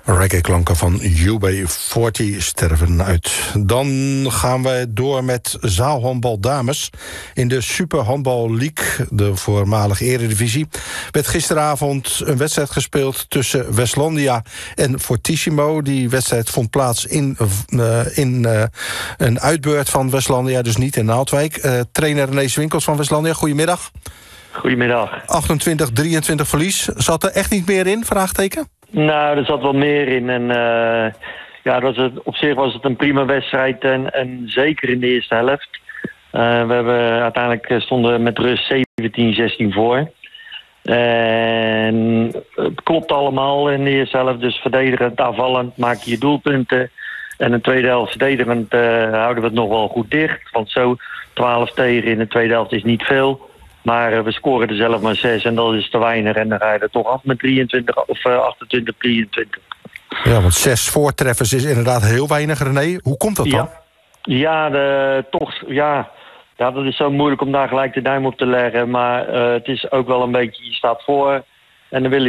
Reggae-klanken van UB40 sterven uit. Dan gaan we door met zaalhandbal dames. In de Super Handbal League, de voormalige eredivisie, werd gisteravond een wedstrijd gespeeld tussen Westlandia en Fortissimo. Die wedstrijd vond plaats in een uitbeurt van Westlandia, dus niet in Naaldwijk. Trainer René Swinkels van Westlandia, goedemiddag. Goedemiddag. 28-23 verlies. Zat er echt niet meer in, vraagteken? Nou, er zat wel meer in. En op zich was het een prima wedstrijd. En zeker in de eerste helft. Uiteindelijk stonden we met rust 17-16 voor. En het klopt allemaal in de eerste helft. Dus verdedigend, aanvallend maak je doelpunten. En in de tweede helft verdedigend houden we het nog wel goed dicht. Want zo 12 tegen in de tweede helft is niet veel. Maar we scoren er zelf maar 6 en dat is te weinig. En dan ga je er toch af met 23 of 28-23. Ja, want 6 voortreffers is inderdaad heel weinig, René. Hoe komt dat dan? Dat is zo moeilijk om daar gelijk de duim op te leggen. Maar het is ook wel een beetje, je staat voor en dan wil je